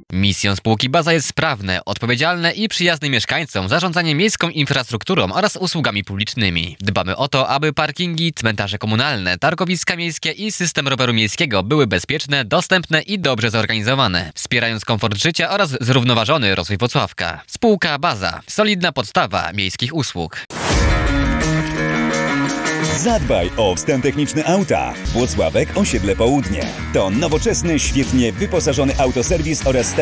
Misją spółki Baza jest sprawne, odpowiedzialne i przyjazne mieszkańcom zarządzanie miejską infrastrukturą oraz usługami publicznymi. Dbamy o to, aby parkingi, cmentarze komunalne, targowiska miejskie i system roweru miejskiego były bezpieczne, dostępne i dobrze zorganizowane, wspierając komfort życia oraz zrównoważony rozwój Włocławka. Spółka Baza. Solidna podstawa miejskich usług. Zadbaj o wstęp techniczny auta. Włocławek, osiedle Południe. To nowoczesny, świetnie wyposażony autoserwis oraz